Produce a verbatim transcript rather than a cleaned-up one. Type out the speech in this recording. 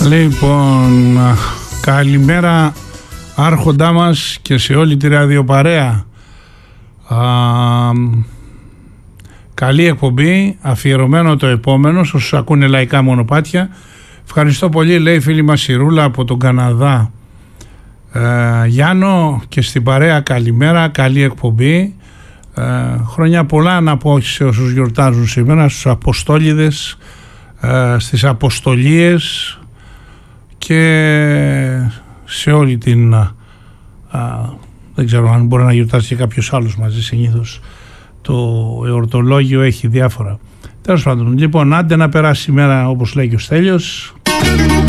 Λοιπόν, καλημέρα άρχοντά μας και σε όλη τη ραδιοπαρέα. Α, καλή εκπομπή, αφιερωμένο το επόμενο σε όσους ακούνε λαϊκά μονοπάτια. Ευχαριστώ πολύ, λέει η φίλη μας η Ρούλα από τον Καναδά. ε, Γιάννο, και στην παρέα καλημέρα, καλή εκπομπή. ε, Χρόνια πολλά να πω σε όσους γιορτάζουν σήμερα, στους Αποστόλιδες, ε, στις Αποστολίες και σε όλη την α, δεν ξέρω αν μπορεί να γιορτάσει και κάποιος άλλος μαζί. Συνήθως το εορτολόγιο έχει διάφορα. Τέλος πάντων, λοιπόν, άντε να περάσει η μέρα όπως λέει και ο Στέλιος.